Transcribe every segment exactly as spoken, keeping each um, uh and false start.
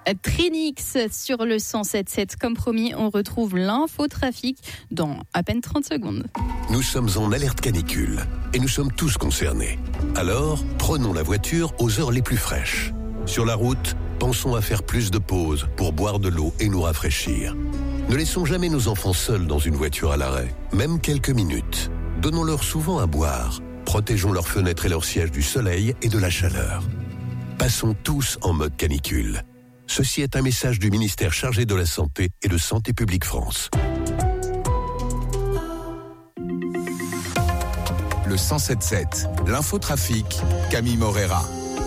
Trinix sur le cent sept sept. Comme promis, on retrouve l'infotrafic dans à peine trente secondes. Nous sommes en alerte canicule et nous sommes tous concernés. Alors, prenons la voiture aux heures les plus fraîches. Sur la route, pensons à faire plus de pauses pour boire de l'eau et nous rafraîchir. Ne laissons jamais nos enfants seuls dans une voiture à l'arrêt, même quelques minutes. Donnons-leur souvent à boire. Protégeons leurs fenêtres et leurs sièges du soleil et de la chaleur. Passons tous en mode canicule. Ceci est un message du ministère chargé de la Santé et de Santé publique France. Le cent sept sept, l'infotrafic, Camille Morera.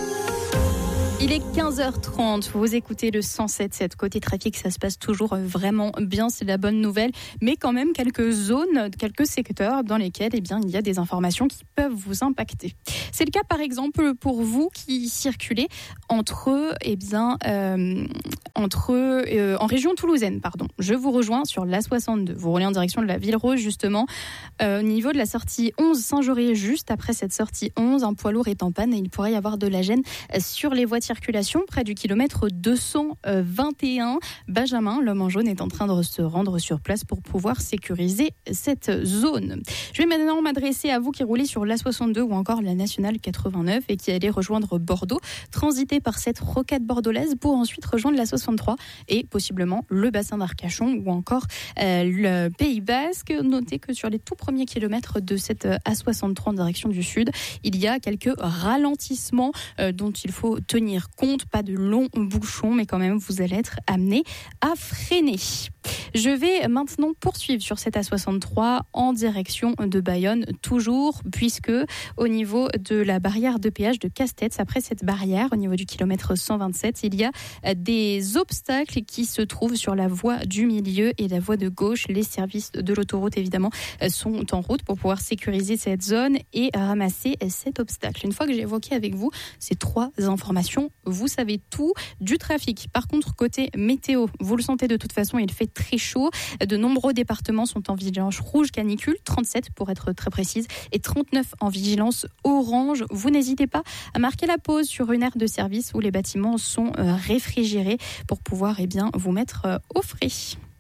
Il est quinze heures trente, vous écoutez le cent sept sept. Côté trafic, ça se passe toujours vraiment bien, c'est la bonne nouvelle. Mais quand même, quelques zones, quelques secteurs dans lesquels eh bien, il y a des informations qui peuvent vous impacter. C'est le cas, par exemple, pour vous qui circulez entre, eh bien, euh, entre, euh, en région toulousaine. Pardon. Je vous rejoins sur l'A soixante-deux. Vous roulez en direction de la Ville Rose, justement. Euh, au niveau de la sortie onze Saint-Jory, juste après cette sortie onze, un poids lourd est en panne et il pourrait y avoir de la gêne sur les voies de circulation près du kilomètre deux cent vingt et un. Benjamin, l'homme en jaune, est en train de se rendre sur place pour pouvoir sécuriser cette zone. Je vais maintenant m'adresser à vous qui roulez sur l'A soixante-deux ou encore la nationale quatre-vingt-neuf et qui allez rejoindre Bordeaux, transiter par cette rocade bordelaise pour ensuite rejoindre la soixante-trois et possiblement le bassin d'Arcachon ou encore euh, le Pays Basque. Notez que sur les tout premiers kilomètres de cette A soixante-trois en direction du sud, il y a quelques ralentissements euh, dont il faut tenir compte, pas de longs bouchons, mais quand même vous allez être amené à freiner. Je vais maintenant poursuivre sur cette A soixante-trois en direction de Bayonne, toujours, puisque au niveau de la barrière de péage de Castets, après cette barrière, au niveau du kilomètre cent vingt-sept, il y a des obstacles qui se trouvent sur la voie du milieu et la voie de gauche. Les services de l'autoroute, évidemment, sont en route pour pouvoir sécuriser cette zone et ramasser cet obstacle. Une fois que j'ai évoqué avec vous ces trois informations, vous savez tout du trafic. Par contre, côté météo, vous le sentez de toute façon, il fait très chaud. De nombreux départements sont en vigilance rouge canicule, trente-sept pour être très précise, et trente-neuf en vigilance orange. Vous n'hésitez pas à marquer la pause sur une aire de service où les bâtiments sont réfrigérés pour pouvoir eh bien, vous mettre au frais.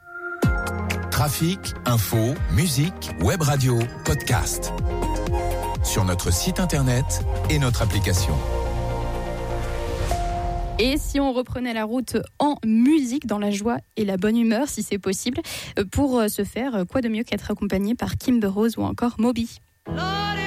Trafic, info, musique, web radio, podcast. Sur notre site internet et notre application. Et si on reprenait la route en musique, dans la joie et la bonne humeur, si c'est possible, pour ce faire, quoi de mieux qu'être accompagné par Kimber Rose ou encore Moby.